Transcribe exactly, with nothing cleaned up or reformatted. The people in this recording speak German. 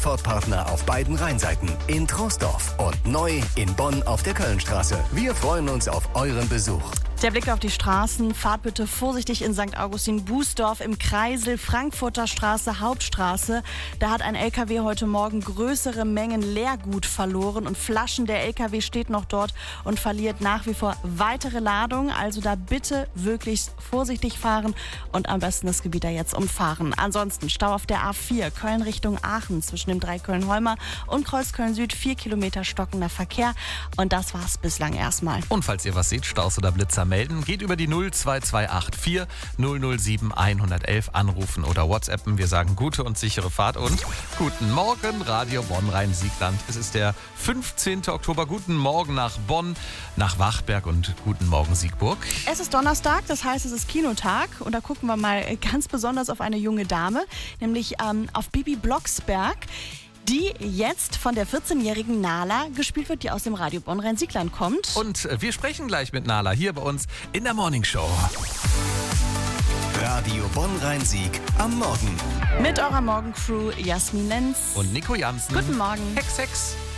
Transportpartner auf beiden Rheinseiten, in Troisdorf und neu in Bonn auf der Kölnstraße. Wir freuen uns auf euren Besuch. Der Blick auf die Straßen. Fahrt bitte vorsichtig in Sankt Augustin, Bußdorf, im Kreisel, Frankfurter Straße, Hauptstraße. Da hat ein L K W heute Morgen größere Mengen Leergut verloren und Flaschen. Der L K W steht noch dort und verliert nach wie vor weitere Ladungen. Also da bitte wirklich vorsichtig fahren und am besten das Gebiet da jetzt umfahren. Ansonsten Stau auf der A vier, Köln Richtung Aachen zwischen dem Dreiköln-Holmer und Kreuzköln Süd. Vier Kilometer stockender Verkehr. Und das war's bislang erstmal. Und falls ihr was seht, Staus oder Blitzer melden, geht über die null zwei zwei acht vier null null sieben eins eins eins anrufen oder WhatsAppen. Wir sagen gute und sichere Fahrt und guten Morgen, Radio Bonn Rhein-Siegland. Es ist der fünfzehnten Oktober. Guten Morgen nach Bonn, nach Wachberg und guten Morgen Siegburg. Es ist Donnerstag, das heißt, es ist Kinotag. Und da gucken wir mal ganz besonders auf eine junge Dame, nämlich ähm, auf Bibi Blocksberg, die jetzt von der vierzehnjährigen Nala gespielt wird, die aus dem Radio Bonn Rhein-Siegland kommt. Und wir sprechen gleich mit Nala hier bei uns in der Morning Show. Radio Bonn Rhein-Sieg am Morgen. Mit eurer Morgencrew Jasmin Lenz Und Nico Jansen. Guten Morgen. Hex, Hex.